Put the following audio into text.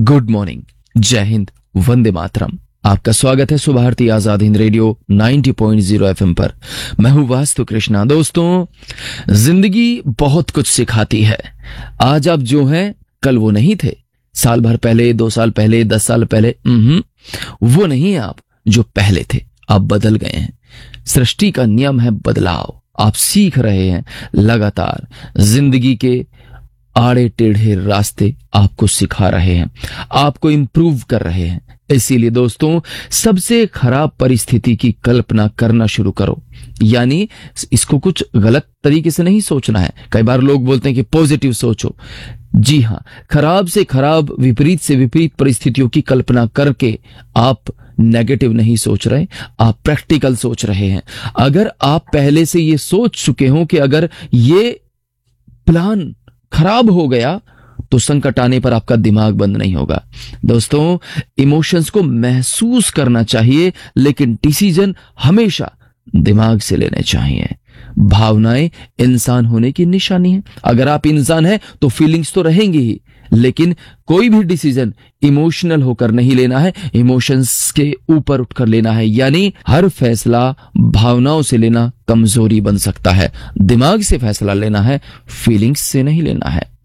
Good morning, जय हिंद, वंदे मातरम। आपका स्वागत है सुबह भारती आजाद हिंद रेडियो 90.0 एफएम पर। मैं हूं वास्तु कृष्णा। दोस्तों, जिंदगी बहुत कुछ सिखाती है। आज आप जो हैं कल वो नहीं थे। साल भर पहले, 2 साल पहले, 10 साल पहले वो नहीं है आप जो पहले थे। आप बदल गए हैं। सृष्टि का नियम है बदलाव। आप सीख रहे हैं लगातार। जिंदगी के आड़े टेढ़े रास्ते आपको सिखा रहे हैं, आपको इंप्रूव कर रहे हैं। इसीलिए दोस्तों, सबसे खराब परिस्थिति की कल्पना करना शुरू करो। यानी इसको कुछ गलत तरीके से नहीं सोचना है। कई बार लोग बोलते हैं कि पॉजिटिव सोचो। जी हां, खराब से खराब, विपरीत से विपरीत परिस्थितियों की कल्पना करके आप नेगेटिव नहीं सोच रहे, आप प्रैक्टिकल सोच रहे हैं। अगर आप पहले से ये सोच चुके हो कि अगर ये प्लान खराब हो गया तो संकट आने पर आपका दिमाग बंद नहीं होगा। दोस्तों, इमोशंस को महसूस करना चाहिए, लेकिन डिसीजन हमेशा दिमाग से लेने चाहिए। भावनाएं इंसान होने की निशानी है। अगर आप इंसान हैं तो फीलिंग्स तो रहेंगी ही, लेकिन कोई भी डिसीजन इमोशनल होकर नहीं लेना है, इमोशंस के ऊपर उठकर लेना है। यानी हर फैसला भावनाओं से लेना कमजोरी बन सकता है। दिमाग से फैसला लेना है, फीलिंग्स से नहीं लेना है।